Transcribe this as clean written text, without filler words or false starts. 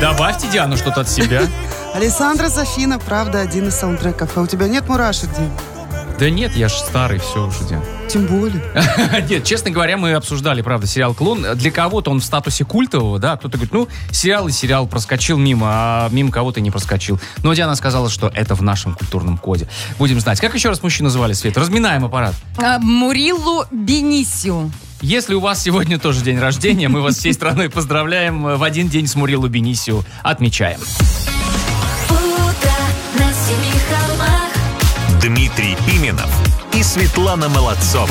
Добавьте, Диана, что-то от себя. Алессандро Сафина, правда, один из саундтреков. А у тебя нет мурашек, Дим? Да нет, я ж старый, все уже, Диана. Тем более. Нет, честно говоря, мы обсуждали, правда, сериал «Клон». Для кого-то он в статусе культового, да, кто-то говорит, ну, сериал проскочил мимо, а мимо кого-то не проскочил. Но Диана сказала, что это в нашем культурном коде. Будем знать. Как еще раз мужчину называли, Свет? Разминаем аппарат. Мурилло Бенисио. Если у вас сегодня тоже день рождения, мы вас всей страной поздравляем. В один день с Мурилло Бенисио отмечаем. Дмитрий Пименов и Светлана Молодцова.